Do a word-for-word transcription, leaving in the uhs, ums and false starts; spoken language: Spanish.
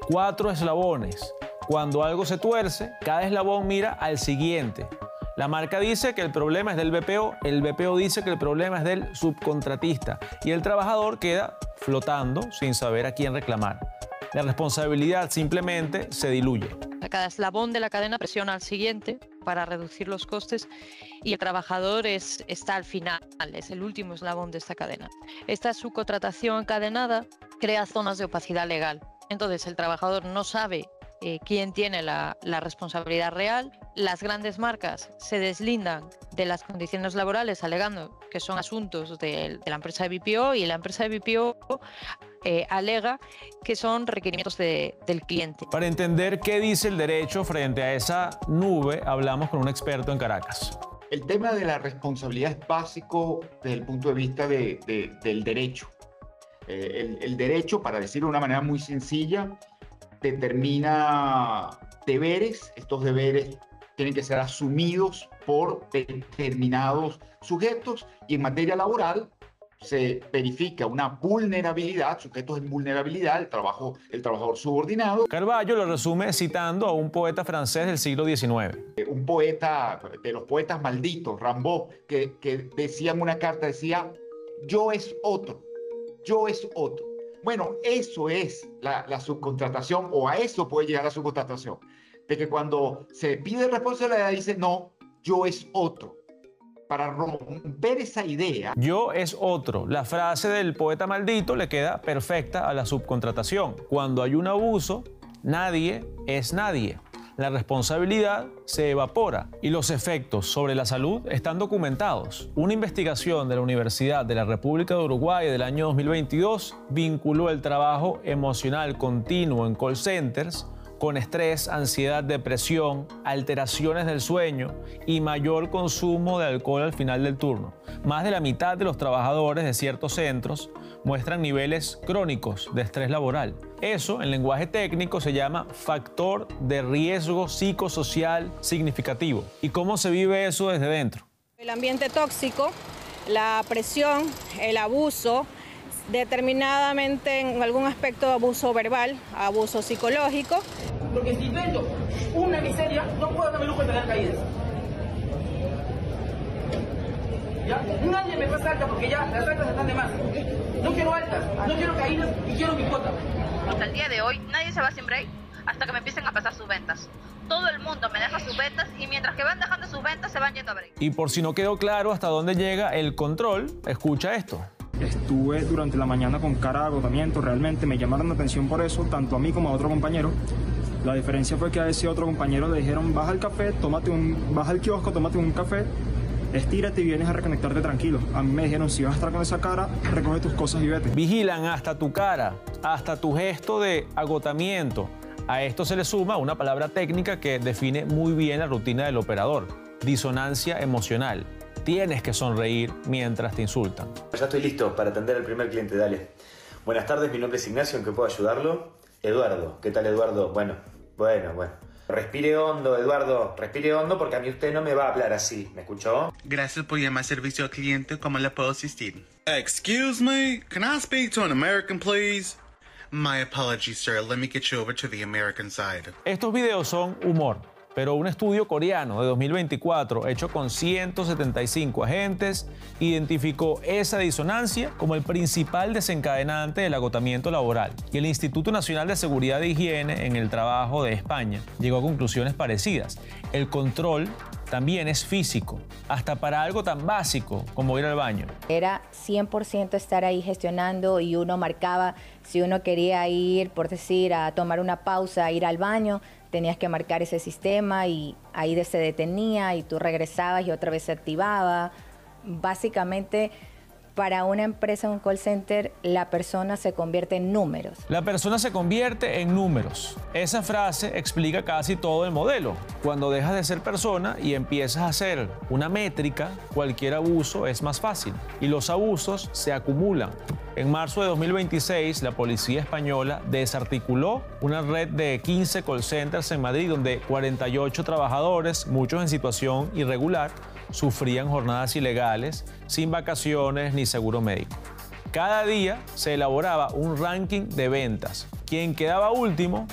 cuatro eslabones. Cuando algo se tuerce, cada eslabón mira al siguiente. La marca dice que el problema es del B P O, el B P O dice que el problema es del subcontratista y el trabajador queda flotando sin saber a quién reclamar. La responsabilidad simplemente se diluye. Cada eslabón de la cadena presiona al siguiente para reducir los costes y el trabajador es, está al final, es el último eslabón de esta cadena. Esta subcontratación encadenada crea zonas de opacidad legal. Entonces el trabajador no sabe eh, quién tiene la, la responsabilidad real. Las grandes marcas se deslindan de las condiciones laborales alegando que son asuntos de, de la empresa de B P O y la empresa de B P O eh, alega que son requerimientos de, del cliente. Para entender qué dice el derecho frente a esa nube, hablamos con un experto en Caracas. El tema de la responsabilidad es básico desde el punto de vista de, de, del derecho. Eh, el, el derecho, para decirlo de una manera muy sencilla, determina deberes. Estos deberes tienen que ser asumidos por determinados sujetos y en materia laboral se verifica una vulnerabilidad, sujetos en vulnerabilidad, el, trabajo, el trabajador subordinado. Carballo lo resume citando a un poeta francés del siglo diecinueve. Un poeta, de los poetas malditos, Rimbaud, que, que decía en una carta, decía, yo es otro, yo es otro. Bueno, eso es la, la subcontratación, o a eso puede llegar la subcontratación. De que cuando se pide responsabilidad dice, no, yo es otro. Para romper esa idea. Yo es otro. La frase del poeta maldito le queda perfecta a la subcontratación. Cuando hay un abuso, nadie es nadie. La responsabilidad se evapora y los efectos sobre la salud están documentados. Una investigación de la Universidad de la República de Uruguay del año dos mil veintidós vinculó el trabajo emocional continuo en call centers con estrés, ansiedad, depresión, alteraciones del sueño y mayor consumo de alcohol al final del turno. Más de la mitad de los trabajadores de ciertos centros muestran niveles crónicos de estrés laboral. Eso, en lenguaje técnico, se llama factor de riesgo psicosocial significativo. ¿Y cómo se vive eso desde dentro? El ambiente tóxico, la presión, el abuso, determinadamente en algún aspecto abuso verbal, abuso psicológico. Porque si vendo una miseria, no puedo darme lujo de tener caídas. ¿Ya? Nadie me pasa alta porque ya las altas están de más. No quiero altas, no quiero caídas y quiero mi cuota. Hasta el día de hoy, nadie se va sin break hasta que me empiecen a pasar sus ventas. Todo el mundo me deja sus ventas y mientras que van dejando sus ventas se van yendo a break. Y por si no quedó claro hasta dónde llega el control, escucha esto. Estuve durante la mañana con cara de agotamiento, realmente me llamaron la atención por eso, tanto a mí como a otro compañero. La diferencia fue que a ese otro compañero le dijeron, baja al café, tómate un, baja al kiosco, tómate un café, estírate y vienes a reconectarte tranquilo. A mí me dijeron, si vas a estar con esa cara, recoge tus cosas y vete. Vigilan hasta tu cara, hasta tu gesto de agotamiento. A esto se le suma una palabra técnica que define muy bien la rutina del operador, disonancia emocional. Tienes que sonreír mientras te insultan. Ya estoy listo para atender al primer cliente, dale. Buenas tardes, mi nombre es Ignacio, ¿en qué puedo ayudarlo? Eduardo, ¿qué tal Eduardo? Bueno, bueno, bueno. Respire hondo, Eduardo, respire hondo porque a mí usted no me va a hablar así, ¿me escuchó? Gracias por llamar servicio al cliente, ¿cómo le puedo asistir? Excuse me, can I speak to an American, please? My apologies, sir, let me get you over to the American side. Estos videos son humor. Pero un estudio coreano de dos mil veinticuatro, hecho con ciento setenta y cinco agentes, identificó esa disonancia como el principal desencadenante del agotamiento laboral. Y el Instituto Nacional de Seguridad e Higiene en el Trabajo de España llegó a conclusiones parecidas. El control también es físico, hasta para algo tan básico como ir al baño. Era cien por ciento estar ahí gestionando y uno marcaba si uno quería ir, por decir, a tomar una pausa, a ir al baño, tenías que marcar ese sistema y ahí se detenía y tú regresabas y otra vez se activaba. Básicamente, para una empresa, un call center, la persona se convierte en números. La persona se convierte en números. Esa frase explica casi todo el modelo. Cuando dejas de ser persona y empiezas a ser una métrica, cualquier abuso es más fácil y los abusos se acumulan. En marzo de dos mil veintiséis, la policía española desarticuló una red de quince call centers en Madrid, donde cuarenta y ocho trabajadores, muchos en situación irregular, sufrían jornadas ilegales, sin vacaciones ni seguro médico. Cada día se elaboraba un ranking de ventas. Quien quedaba último